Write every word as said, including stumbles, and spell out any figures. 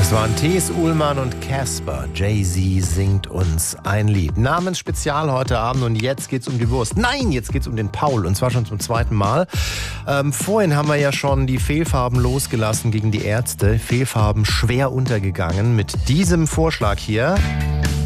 Das waren T S. Ullmann und Casper. Jay-Z singt uns ein Lied. Namensspezial heute Abend und jetzt geht's um die Wurst. Nein, jetzt geht's um den Paul und zwar schon zum zweiten Mal. Ähm, vorhin haben wir ja schon die Fehlfarben losgelassen gegen die Ärzte. Fehlfarben schwer untergegangen mit diesem Vorschlag hier.